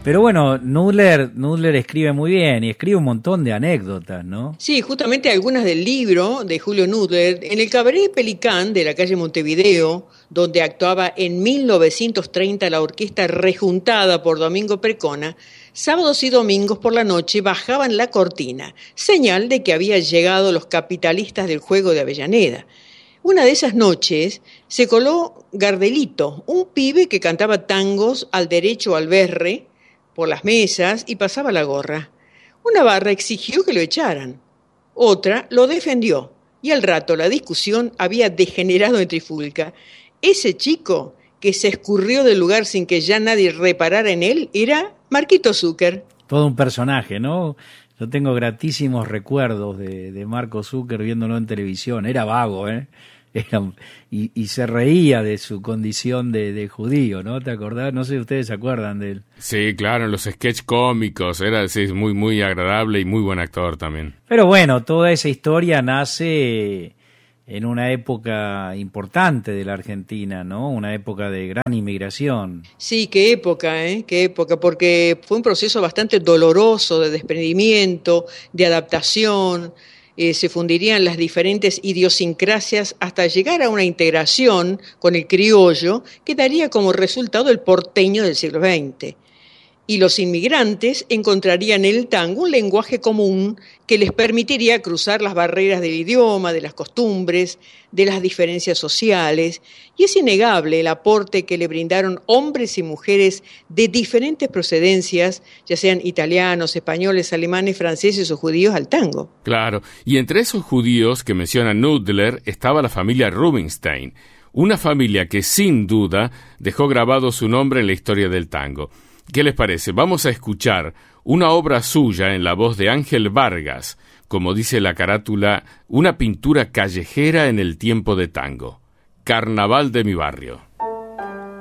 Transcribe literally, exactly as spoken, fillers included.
Pero bueno, Nudler, Nudler escribe muy bien y escribe un montón de anécdotas, ¿no? Sí, justamente algunas del libro de Julio Nudler. En el Cabaret Pelicán de la calle Montevideo, donde actuaba en mil novecientos treinta la orquesta rejuntada por Domingo Precona, sábados y domingos por la noche bajaban la cortina, señal de que habían llegado los capitalistas del juego de Avellaneda. Una de esas noches se coló Gardelito, un pibe que cantaba tangos al derecho o al berre por las mesas y pasaba la gorra. Una barra exigió que lo echaran. Otra lo defendió y al rato la discusión había degenerado en trifulca. Ese chico que se escurrió del lugar sin que ya nadie reparara en él era Marquito Zucker. Todo un personaje, ¿no? Yo tengo gratísimos recuerdos de, de Marco Zucker viéndolo en televisión. Era vago, ¿eh? Era, y, y se reía de su condición de, de judío, ¿no? ¿Te acordás? No sé si ustedes se acuerdan de él. Sí, claro, en los sketch cómicos. Era sí, muy, muy agradable y muy buen actor también. Pero bueno, toda esa historia nace en una época importante de la Argentina, ¿no? Una época de gran inmigración. Sí, qué época, ¿eh? Qué época, porque fue un proceso bastante doloroso de desprendimiento, de adaptación. Eh, se fundirían las diferentes idiosincrasias hasta llegar a una integración con el criollo que daría como resultado el porteño del siglo veinte. Y los inmigrantes encontrarían en el tango un lenguaje común que les permitiría cruzar las barreras del idioma, de las costumbres, de las diferencias sociales, y es innegable el aporte que le brindaron hombres y mujeres de diferentes procedencias, ya sean italianos, españoles, alemanes, franceses o judíos, al tango. Claro, y entre esos judíos que menciona Nudler estaba la familia Rubinstein, una familia que sin duda dejó grabado su nombre en la historia del tango. ¿Qué les parece? Vamos a escuchar una obra suya en la voz de Ángel Vargas, como dice la carátula, una pintura callejera en el tiempo de tango. Carnaval de mi barrio.